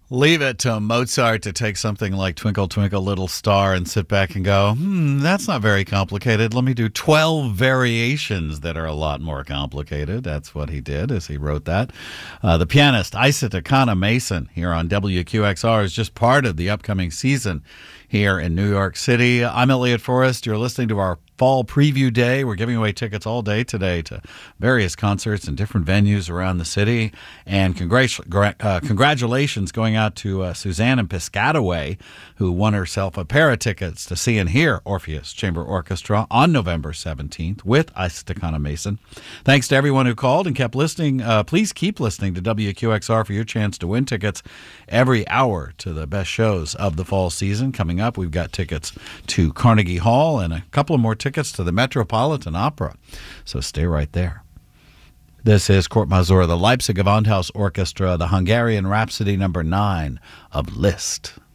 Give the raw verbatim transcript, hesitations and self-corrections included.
Leave it to Mozart to take something like Twinkle, Twinkle, Little Star and sit back and go, hmm, that's not very complicated. Let me do twelve variations that are a lot more complicated. That's what he did as he wrote that. Uh, the pianist Isa Takana Mason here on W Q X R is just part of the upcoming season here in New York City. I'm Elliot Forrest. You're listening to our Fall Preview Day. We're giving away tickets all day today to various concerts in different venues around the city. And congrat- uh, congratulations going out to uh, Suzanne in Piscataway, who won herself a pair of tickets to see and hear Orpheus Chamber Orchestra on November seventeenth with Isa Takana Mason. Thanks to everyone who called and kept listening. Uh, please keep listening to W Q X R for your chance to win tickets every hour to the best shows of the fall season. Coming up, we've got tickets to Carnegie Hall and a couple of more tickets to the Metropolitan Opera. So stay right there. This is Court Mazur, the Leipzig Gewandhaus Orchestra, the Hungarian Rhapsody number nine of Liszt.